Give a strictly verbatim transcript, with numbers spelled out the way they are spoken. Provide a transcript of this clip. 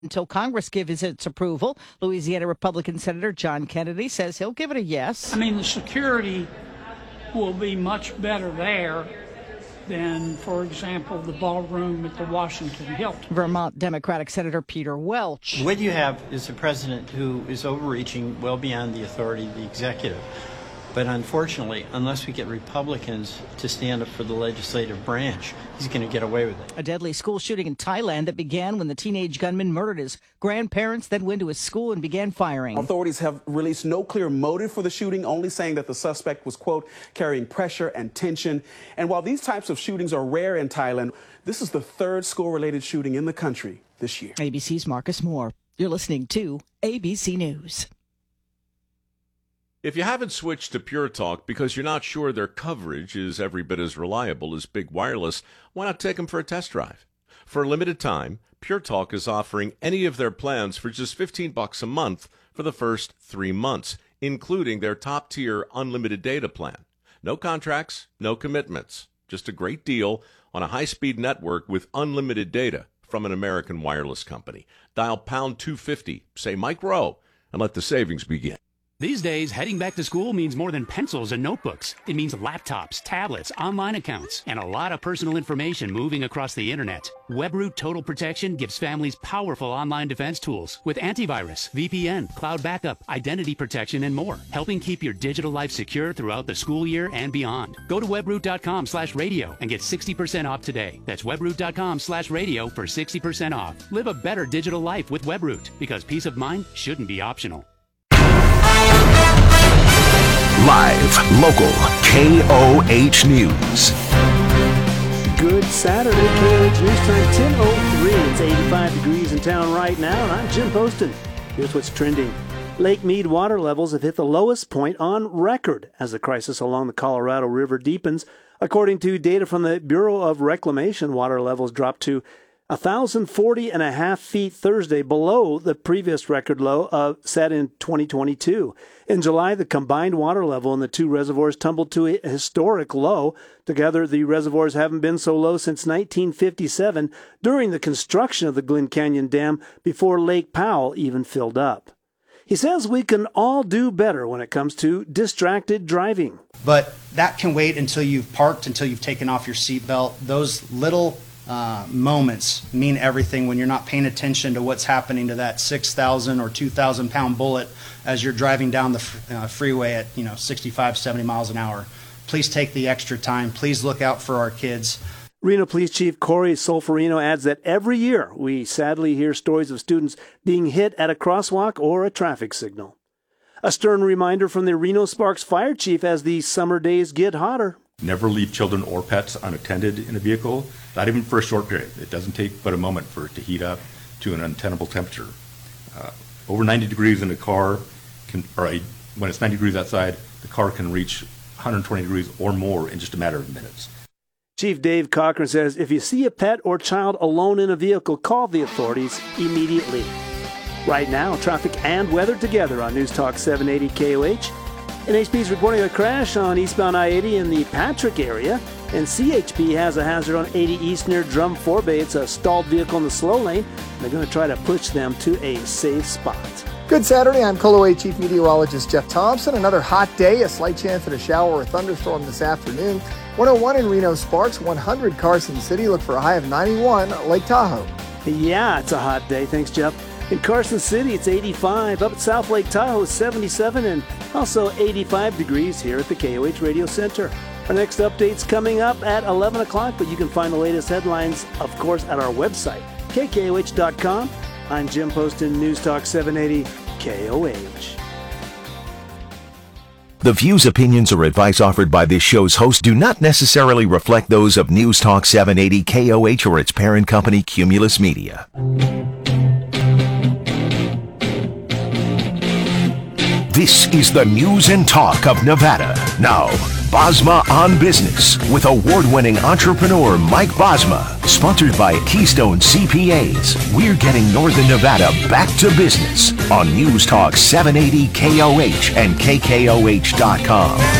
until Congress gives its approval. Louisiana Republican Senator John Kennedy says he'll give it a yes. I mean, the security will be much better there than, for example, the ballroom at the Washington Hilton. Vermont Democratic Senator Peter Welch. What you have is a president who is overreaching well beyond the authority of the executive. But unfortunately, unless we get Republicans to stand up for the legislative branch, he's going to get away with it. A deadly school shooting in Thailand that began when the teenage gunman murdered his grandparents, then went to his school and began firing. Authorities have released no clear motive for the shooting, only saying that the suspect was, quote, carrying pressure and tension. And while these types of shootings are rare in Thailand, this is the third school-related shooting in the country this year. A B C's Marcus Moore. You're listening to A B C News. If you haven't switched to Pure Talk because you're not sure their coverage is every bit as reliable as Big Wireless, why not take them for a test drive? For a limited time, Pure Talk is offering any of their plans for just fifteen bucks a month for the first three months, including their top-tier unlimited data plan. No contracts, no commitments, just a great deal on a high-speed network with unlimited data from an American wireless company. Dial pound two fifty, say Mike Rowe, and let the savings begin. These days, heading back to school means more than pencils and notebooks. It means laptops, tablets, online accounts, and a lot of personal information moving across the internet. WebRoot Total Protection gives families powerful online defense tools with antivirus, V P N, cloud backup, identity protection, and more, helping keep your digital life secure throughout the school year and beyond. Go to webroot.com slash radio and get sixty percent off today. That's webroot.com slash radio for sixty percent off. Live a better digital life with WebRoot, because peace of mind shouldn't be optional. Live, local, K O H News. Good Saturday, K O H News time, ten oh three. It's eighty-five degrees in town right now, and I'm Jim Poston. Here's what's trending. Lake Mead water levels have hit the lowest point on record as the crisis along the Colorado River deepens. According to data from the Bureau of Reclamation, water levels dropped to one thousand forty and a half feet Thursday, below the previous record low uh, set in twenty twenty-two. In July, the combined water level in the two reservoirs tumbled to a historic low. Together, the reservoirs haven't been so low since nineteen fifty-seven, during the construction of the Glen Canyon Dam, before Lake Powell even filled up. He says we can all do better when it comes to distracted driving. But that can wait until you've parked, until you've taken off your seatbelt. Those little Uh, moments mean everything when you're not paying attention to what's happening to that six thousand or two thousand pound bullet as you're driving down the f- uh, freeway at, you know, sixty-five, seventy miles an hour. Please take the extra time. Please look out for our kids. Reno Police Chief Corey Solferino adds that every year we sadly hear stories of students being hit at a crosswalk or a traffic signal. A stern reminder from the Reno Sparks Fire Chief as the summer days get hotter. Never leave children or pets unattended in a vehicle, not even for a short period. It doesn't take but a moment for it to heat up to an untenable temperature. Uh, over ninety degrees in a car, can, or a, when it's ninety degrees outside, the car can reach one hundred twenty degrees or more in just a matter of minutes. Chief Dave Cochran says if you see a pet or child alone in a vehicle, call the authorities immediately. Right now, traffic and weather together on News Talk seven eighty K O H. N H P is reporting a crash on eastbound I eighty in the Patrick area, and C H P has a hazard on eighty east near Drum Forebay. It's a stalled vehicle in the slow lane. They're going to try to push them to a safe spot. Good Saturday. I'm Coloway Chief Meteorologist Jeff Thompson. Another hot day, a slight chance at a shower or thunderstorm this afternoon. one oh one in Reno Sparks, one hundred Carson City. Look for a high of ninety-one, Lake Tahoe. Yeah, it's a hot day. Thanks, Jeff. In Carson City, it's eighty-five. Up at South Lake Tahoe, seventy-seven, and also eighty-five degrees here at the K O H Radio Center. Our next update's coming up at eleven o'clock, but you can find the latest headlines, of course, at our website, K K O H dot com. I'm Jim Poston, News Talk seven eighty K O H. The views, opinions, or advice offered by this show's host do not necessarily reflect those of News Talk seven eighty K O H or its parent company, Cumulus Media. This is the news and talk of Nevada. Now, Bosma on Business with award-winning entrepreneur Mike Bosma. Sponsored by Keystone C P As. We're getting Northern Nevada back to business on News Talk seven eighty K O H and K K O H dot com.